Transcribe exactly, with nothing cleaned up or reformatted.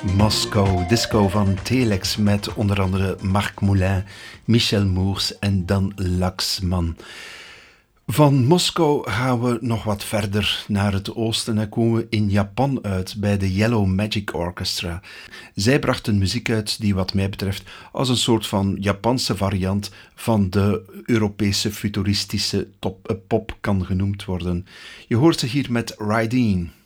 Moscow Disco van Telex met onder andere Marc Moulin, Michel Moers en Dan Laxman. Van Moskou gaan we nog wat verder naar het oosten en komen we in Japan uit bij de Yellow Magic Orchestra. Zij brachten muziek uit die wat mij betreft als een soort van Japanse variant van de Europese futuristische top, uh, pop kan genoemd worden. Je hoort ze hier met Ride In.